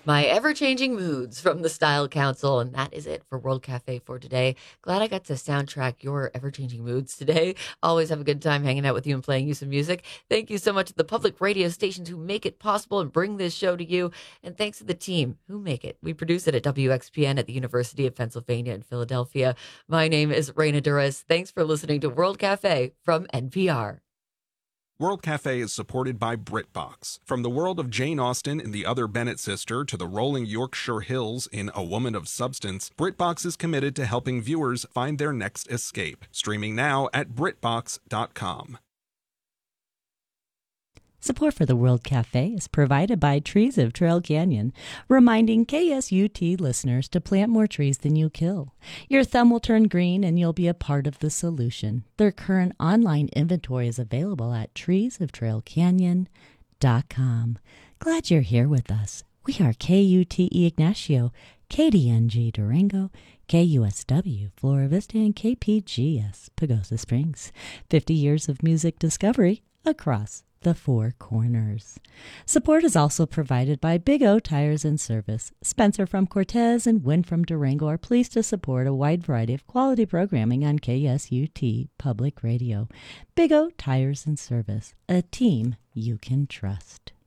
My ever-changing moods from the Style Council, and that is it for World Cafe for today. Glad I got to soundtrack your ever-changing moods today. Always have a good time hanging out with you and playing you some music. Thank you so much to the public radio stations who make it possible and bring this show to you, and thanks to the team who make it. We produce it at WXPN at the University of Pennsylvania in Philadelphia. My name is Raina Duras. Thanks for listening to World Cafe from NPR. World Cafe is supported by BritBox. From the world of Jane Austen in The Other Bennett Sister to the rolling Yorkshire Hills in A Woman of Substance, BritBox is committed to helping viewers find their next escape. Streaming now at BritBox.com. Support for the World Cafe is provided by Trees of Trail Canyon, reminding KSUT listeners to plant more trees than you kill. Your thumb will turn green and you'll be a part of the solution. Their current online inventory is available at treesoftrailcanyon.com. Glad you're here with us. We are KUTE Ignacio, KDNG Durango, KUSW Flora Vista, and KPGS Pagosa Springs. 50 years of music discovery across the Four Corners. Support is also provided by Big O Tires and Service. Spencer from Cortez and Wynn from Durango are pleased to support a wide variety of quality programming on KSUT Public Radio. Big O Tires and Service, a team you can trust.